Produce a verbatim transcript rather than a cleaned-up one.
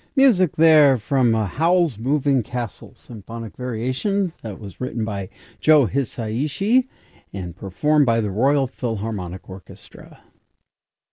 Music there from uh, Howl's Moving Castle Symphonic Variation that was written by Joe Hisaishi and performed by the Royal Philharmonic Orchestra.